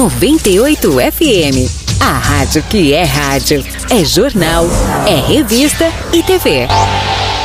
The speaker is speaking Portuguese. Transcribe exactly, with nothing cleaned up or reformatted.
noventa e oito F M. A rádio que é rádio. É jornal, é revista e T V.